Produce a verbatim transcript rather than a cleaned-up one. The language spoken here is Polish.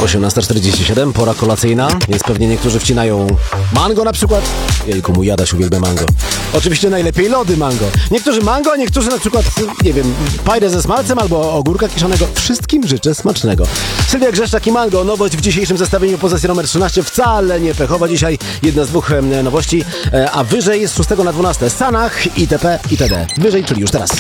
osiemnasta czterdzieści siedem, pora kolacyjna. Jest pewnie niektórzy wcinają mango na przykład. Jejku, mój Jadaś uwielbia mango. Oczywiście najlepiej lody mango. Niektórzy mango, a niektórzy na przykład, nie wiem, pajdę ze smalcem albo ogórka kiszonego. Wszystkim życzę smacznego. Sylwia Grzeszczak i mango, nowość w dzisiejszym zestawieniu pozycja numer trzynaście. Wcale nie pechowa dzisiaj, jedna z dwóch e, nowości, e, a wyżej z szóstego na dwunaste. Sanach, itp. itd. Wyżej, czyli już teraz.